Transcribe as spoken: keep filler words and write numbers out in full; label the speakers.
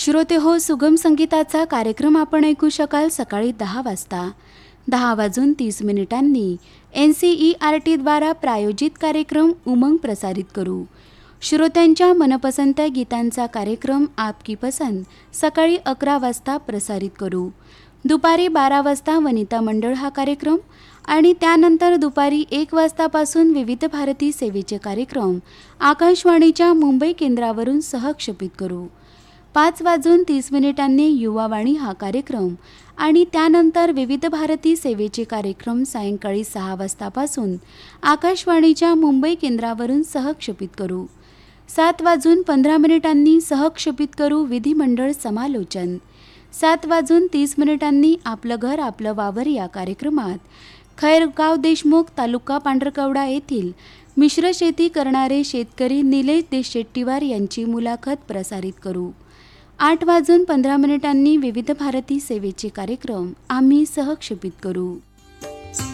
Speaker 1: श्रोते हो, सुगम संगीताचा कार्यक्रम आपण ऐकू शकाल सकाळी दहा वाजता. दहा वाजून तीस मिनिटांनी एन सी ई आर टीद्वारा प्रायोजित कार्यक्रम उमंग प्रसारित करू. श्रोत्यांच्या मनपसंत गीतांचा कार्यक्रम आपकी पसंत सकाळी अकरा वाजता प्रसारित करू. दुपारी बारा वाजता वनिता मंडळ हा कार्यक्रम आणि त्यानंतर दुपारी एक वाजतापासून विविध भारती सेवेचे कार्यक्रम आकाशवाणीच्या मुंबई केंद्रावरून सहक्षेपित करू. पाच वाजून तीस मिनिटांनी युवावाणी हा कार्यक्रम आणि त्यानंतर विविध भारती सेवेचे कार्यक्रम सायंकाळी सहा वाजतापासून आकाशवाणीच्या मुंबई केंद्रावरून सहक्षेपित करू. सात वाजून पंधरा मिनिटांनी सहक्षेपित करू विधिमंडळ समालोचन. सात वाजून तीस मिनिटांनी आपलं घर आपलं वावर या कार्यक्रमात खैरगाव देशमुख तालुका पांढरकवडा येथील मिश्र शेती करणारे शेतकरी निलेश देशशेट्टीवार यांची मुलाखत प्रसारित करू. आठ वाजून पंधरा मिनिटांनी विविध भारती सेवेचे कार्यक्रम आम्ही सहक्षेपित करू.